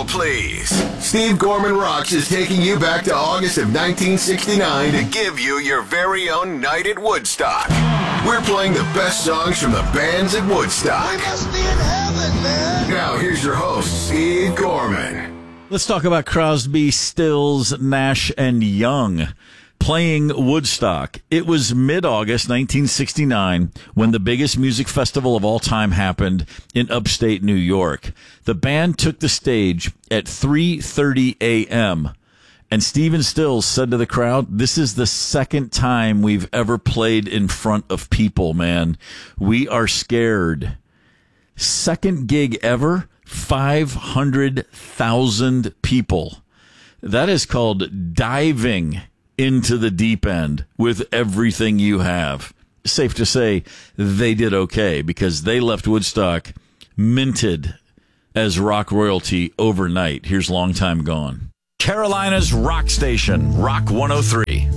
please. Steve Gorman Rocks is taking you back to August of 1969 to give you your very own night at Woodstock. We're playing the best songs from the bands at Woodstock. We must be in heaven, man. Now, here's your host, Steve Gorman. Let's talk about Crosby, Stills, Nash, and Young playing Woodstock. It was mid-August 1969 when the biggest music festival of all time happened in upstate New York. The band took the stage at 3:30 a.m., and Stephen Stills said to the crowd, "This is the second time we've ever played in front of people, man. We are scared." Second gig ever, 500,000 people. That is called diving into the deep end with everything you have. Safe to say they did okay because they left Woodstock minted as rock royalty overnight. Here's Long Time Gone. Carolina's rock station, Rock 103.